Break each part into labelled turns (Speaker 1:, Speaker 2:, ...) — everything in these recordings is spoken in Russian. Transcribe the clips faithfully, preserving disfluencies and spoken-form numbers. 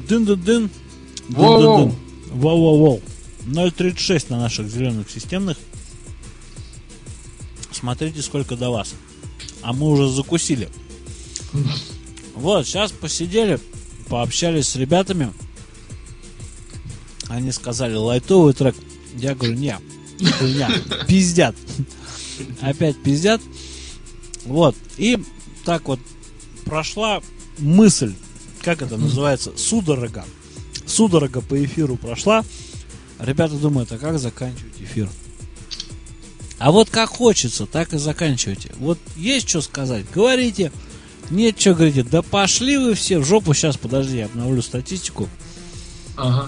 Speaker 1: Дын-дын-дын.
Speaker 2: Воу-воу.
Speaker 1: Воу-воу-воу. ноль тридцать шесть на наших зеленых системных. Смотрите, сколько до вас. А мы уже закусили. Вот, сейчас посидели, пообщались с ребятами. Они сказали, лайтовый трек. Я говорю, не, хуйня, пиздят. Опять пиздят. Вот, и так вот прошла мысль, как это называется, судорога. Судорога по эфиру прошла. Ребята думают, а как заканчивать эфир? А вот как хочется, так и заканчивайте. Вот есть что сказать, говорите. Нет, что говорите, да пошли вы все в жопу. Сейчас, подожди, я обновлю статистику.
Speaker 2: Ага.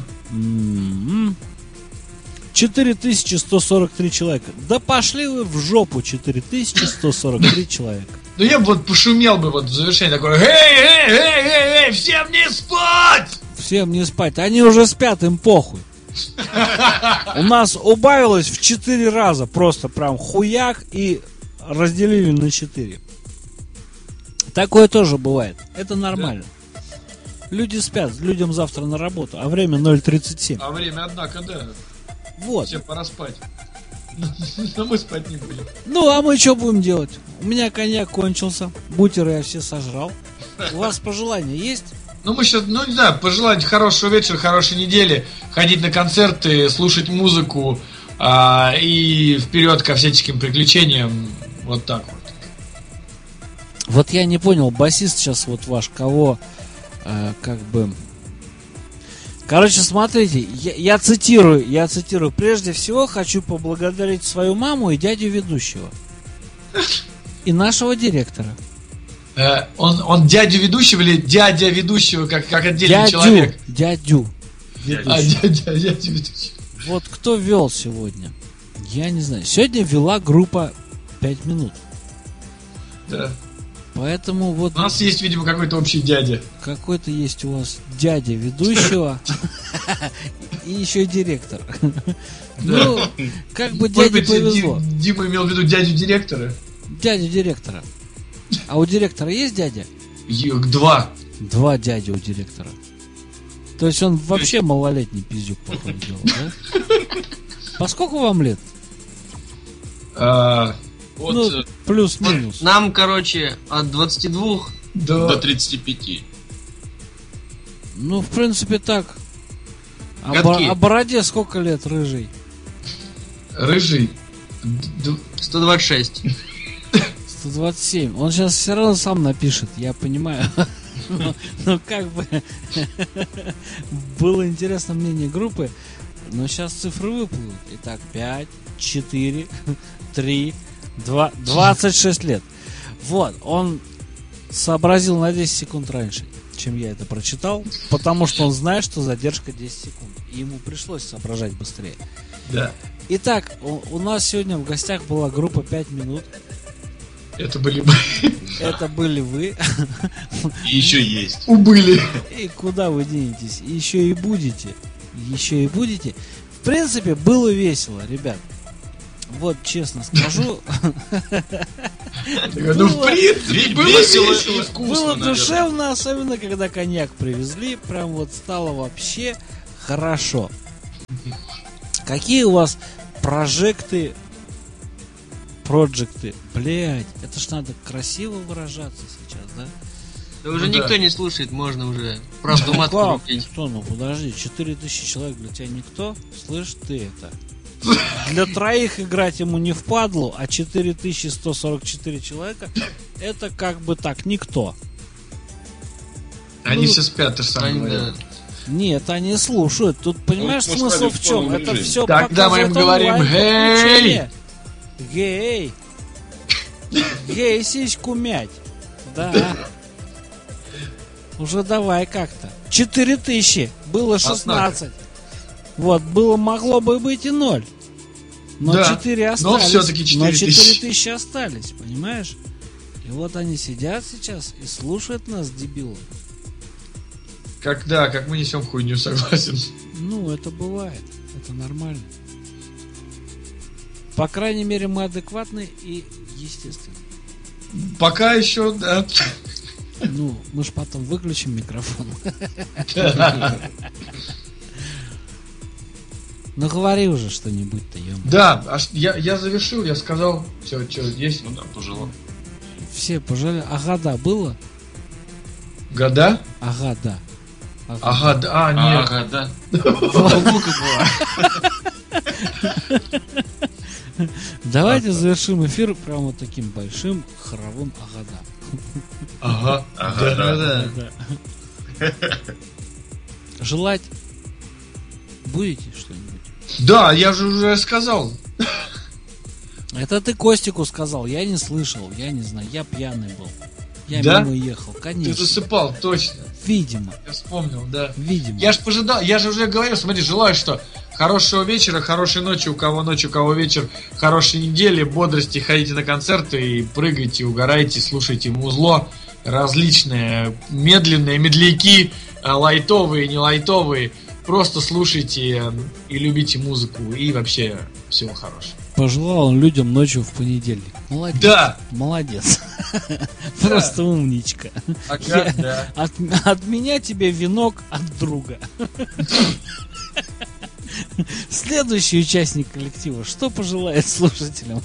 Speaker 1: четыре тысячи сто сорок три человека. Да пошли вы в жопу, четыре тысячи сто сорок три человека.
Speaker 2: Ну я бы вот пошумел бы вот в завершении такой: эй, эй, эй, эй, эй, всем не спать!
Speaker 1: Всем не спать, они уже спят, им похуй. У нас убавилось в четыре раза. Просто прям хуяк и разделили на четыре. Такое тоже бывает. Это нормально. Да. Люди спят, людям завтра на работу, а время ноль тридцать семь.
Speaker 2: А время, однако, да.
Speaker 1: Вот.
Speaker 2: Всем пора спать. Но мы спать не будем.
Speaker 1: Ну, а мы что будем делать? У меня коньяк кончился. Бутеры я все сожрал. У вас пожелания есть?
Speaker 2: Ну, мы сейчас, ну, не знаю, пожелать хорошего вечера, хорошей недели, ходить на концерты, слушать музыку а, и вперед ко всяческим приключениям. Вот так вот.
Speaker 1: Вот я не понял, басист сейчас вот ваш, кого, э, как бы... Короче, смотрите, я, я цитирую, я цитирую. Прежде всего хочу поблагодарить свою маму и дядю ведущего. И нашего директора.
Speaker 2: Э, он, он дядю ведущего или дядя ведущего, как, как отдельный
Speaker 1: дядю,
Speaker 2: человек?
Speaker 1: Дядю.
Speaker 2: Ведущего. А, дядя, дядя ведущего.
Speaker 1: Вот кто вел сегодня? Я не знаю. Сегодня вела группа пять минут.
Speaker 2: Да.
Speaker 1: Поэтому вот...
Speaker 2: У нас есть, видимо, какой-то общий дядя.
Speaker 1: Какой-то есть у вас дядя ведущего и еще и директор. Ну, как бы дяде повезло.
Speaker 2: Дима имел в виду дядю директора?
Speaker 1: Дядю директора. А у директора есть дядя?
Speaker 2: Два.
Speaker 1: Два дяди у директора. То есть он вообще малолетний пиздюк, походу, делал, да? По сколько вам лет?
Speaker 3: Вот,
Speaker 1: ну, плюс-минус.
Speaker 3: Вот нам, короче, от двадцати двух
Speaker 2: до...
Speaker 3: до тридцати пяти.
Speaker 1: Ну, в принципе, так. А, бо... а бороде сколько лет рыжий?
Speaker 2: Рыжий?
Speaker 3: сто двадцать шесть.
Speaker 1: сто двадцать семь. Он сейчас все равно сам напишет, я понимаю. Ну, как бы... Было интересно мнение группы, но сейчас цифры выплывут. Итак, пять, четыре, три... Два, двадцать шесть лет. Вот, он сообразил на десять секунд раньше, чем я это прочитал, потому что он знает, что задержка десять секунд. И ему пришлось соображать быстрее.
Speaker 2: Да.
Speaker 1: Итак, у, у нас сегодня в гостях была группа пять минут.
Speaker 2: Это были мы.
Speaker 1: Это были вы.
Speaker 3: И еще есть.
Speaker 2: Убыли.
Speaker 1: И куда вы денетесь? Еще и будете. Еще и будете. В принципе, было весело, ребят. Вот, честно скажу.
Speaker 2: Ну, в принципе, было весело и вкусно.
Speaker 1: Было душевно, особенно когда коньяк привезли. Прям вот стало вообще хорошо. Какие у вас прожекты, проджекты? Блять, это ж надо красиво выражаться сейчас, да?
Speaker 3: Да уже никто не слушает, можно уже правду матку рубить.
Speaker 1: Никто, ну подожди, четыре тысячи человек для тебя никто? Слышь, ты это... Для троих играть ему не впадлу, а четыре тысячи сто сорок четыре человека это как бы так, никто.
Speaker 2: Они
Speaker 1: ну,
Speaker 2: все спят, ты же сам говорил.
Speaker 1: Нет, они слушают. Тут понимаешь, ну, смысл в чем? Это режим. Все
Speaker 2: тогда мы им говорим: гей!
Speaker 1: Гей! Гей, сиську мять. Да. Уже давай как-то. четыре тысячи. Было шестнадцать. Вот, было, могло бы быть и ноль. Но да, четыре остались.
Speaker 2: Но все-таки четыре тысячи.
Speaker 1: Но четыре тысячи остались, понимаешь? И вот они сидят сейчас и слушают нас, дебилов.
Speaker 2: Как, да, как мы несем хуйню, согласен.
Speaker 1: Ну, это бывает. Это нормально. По крайней мере, мы адекватны и естественны.
Speaker 2: Пока еще, да.
Speaker 1: Ну, мы ж потом выключим микрофон. Ну говори уже что-нибудь-то, ё.
Speaker 2: Да, аж я, я завершил, я сказал, все, что есть.
Speaker 4: Ну да, пожелал.
Speaker 1: Все пожалели. Ага, да, было?
Speaker 2: Года?
Speaker 1: Ага, да.
Speaker 2: Ага, да, а, нет.
Speaker 4: Ага, да.
Speaker 3: Буква была.
Speaker 1: Давайте завершим эфир прям вот таким большим хоровым ага, да.
Speaker 2: Ага,
Speaker 4: Ага, да.
Speaker 3: Да.
Speaker 1: Желать будете что-нибудь?
Speaker 2: Да, я же уже сказал.
Speaker 1: Это ты Костику сказал, я не слышал, я не знаю, я пьяный был. Я
Speaker 2: Да?
Speaker 1: мимо ехал,
Speaker 2: Ты
Speaker 1: конечно.
Speaker 2: засыпал, точно.
Speaker 1: Видимо,
Speaker 2: Я вспомнил, да.
Speaker 1: видимо.
Speaker 2: Я ж пожидал, я же уже говорил, смотри, желаю, что хорошего вечера, хорошей ночи, у кого ночь, у кого вечер, хорошей недели, бодрости, ходите на концерты и прыгайте, угорайте, слушайте музло, различные, медленные, медляки, э, лайтовые, не лайтовые, просто слушайте э, и любите музыку, и вообще всего хорошего.
Speaker 1: Пожелал он людям ночью в понедельник. Молодец.
Speaker 2: Да!
Speaker 1: Молодец. Просто умничка.
Speaker 2: Ага,
Speaker 1: Я-
Speaker 2: да.
Speaker 1: От, от меня тебе венок от друга. Следующий участник коллектива. Что пожелает слушателям?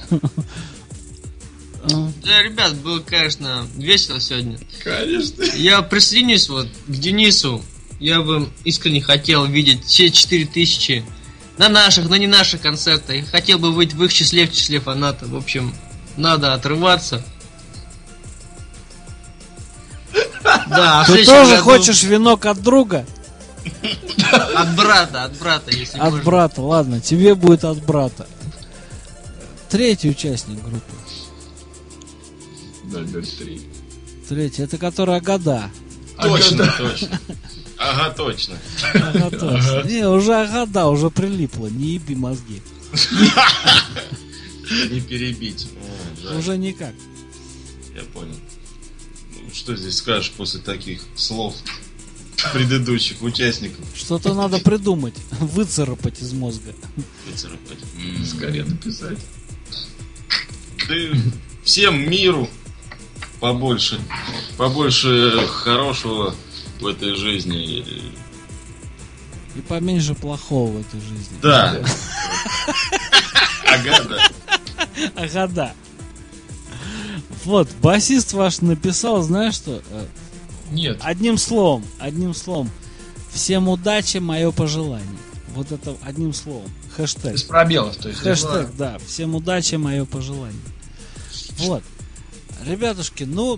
Speaker 1: А,
Speaker 3: Да, ребят, было, конечно, весело сегодня.
Speaker 4: Конечно.
Speaker 3: Я присоединюсь вот к Денису. Я бы искренне хотел видеть все четыре тысячи на наших, на не наших концертах. Я хотел бы быть в их числе, в числе фанатов. В общем, надо отрываться. Да, а в
Speaker 1: Ты
Speaker 3: следующем
Speaker 1: тоже
Speaker 3: году
Speaker 1: хочешь венок от друга?
Speaker 3: от брата, от брата, если
Speaker 1: От
Speaker 3: можно.
Speaker 1: брата, ладно, тебе будет от брата. Третий участник группы.
Speaker 4: ноль ноль три.
Speaker 1: Третий, это который года.
Speaker 4: Точно, точно. Ага, точно.
Speaker 1: Ага, точно. Не, уже ага, да, уже прилипло. Не еби мозги.
Speaker 4: Не перебить. О, жаль.
Speaker 1: Уже никак.
Speaker 4: Я понял. Ну, что здесь скажешь после таких слов предыдущих участников?
Speaker 1: Что-то надо придумать, выцарапать из мозга.
Speaker 4: Выцарапать. М,
Speaker 2: Скорее написать.
Speaker 4: Да всем миру побольше, побольше хорошего в этой жизни.
Speaker 1: И поменьше плохого в этой жизни.
Speaker 4: Да. Ага, да.
Speaker 1: Ага, да. Вот, басист ваш написал, знаешь что? Э,
Speaker 2: Нет.
Speaker 1: Одним словом, одним словом. Всем удачи, мое пожелание. Вот это одним словом. Хэштег.
Speaker 2: Без пробелов, то есть.
Speaker 1: Хэштег, да. Всем удачи, мое пожелание. Вот. Ребятушки, ну...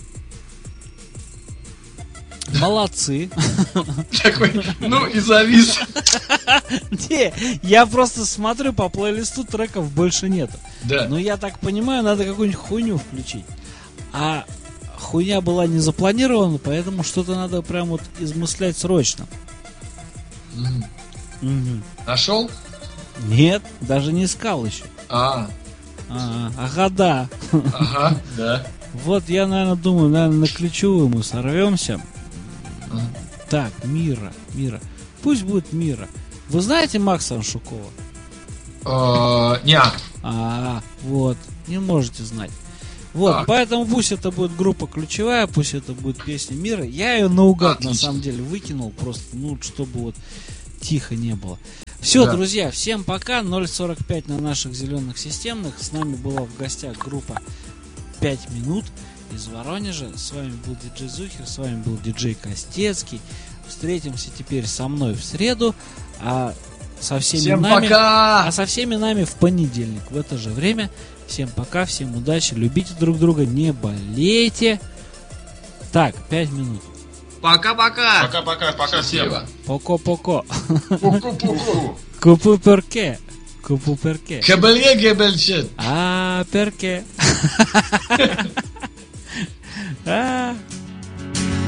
Speaker 1: Молодцы.
Speaker 2: Такой, ну и завис.
Speaker 1: Не, я просто смотрю по плейлисту, треков больше нету.
Speaker 2: Да.
Speaker 1: Но я так понимаю, надо какую-нибудь хуйню включить. А хуйня была не запланирована, поэтому что-то надо прям вот измыслять срочно.
Speaker 2: М.
Speaker 1: Мгм.
Speaker 2: Нашел?
Speaker 1: Нет, даже не искал еще.
Speaker 2: А,
Speaker 1: А, ага, да.
Speaker 2: ага, да.
Speaker 1: Вот я, наверное, думаю, наверное, на ключевую мы сорвемся.
Speaker 2: Ага.
Speaker 1: Так, Мира, Мира. Пусть будет Мира. Вы знаете Макса Аншукова?
Speaker 2: Э, Неа.
Speaker 1: А, вот, не можете знать. Вот,
Speaker 2: Так.
Speaker 1: поэтому пусть это будет группа ключевая, пусть это будет песня Мира. Я ее наугад, на
Speaker 2: Отлично.
Speaker 1: самом деле, выкинул просто, ну, чтобы вот тихо не было. Все,
Speaker 2: Да.
Speaker 1: друзья, всем пока. ноль сорок пять на наших зеленых системных. С нами была в гостях группа пять минут из Воронежа. С вами был диджей Зухер, с вами был диджей Костецкий. Встретимся теперь со мной в среду, а со всеми
Speaker 2: Всем
Speaker 1: нами...
Speaker 2: пока!
Speaker 1: А со всеми нами в понедельник в это же время. Всем пока, всем удачи, любите друг друга, не болейте. Так, пять минут.
Speaker 3: Пока-пока.
Speaker 4: Пока-пока, пока всем.
Speaker 1: Поко-поко.
Speaker 2: Пуку-пуку.
Speaker 1: Купу перке. Купу перке.
Speaker 2: Кабелье гебельчет.
Speaker 1: А, перке. А,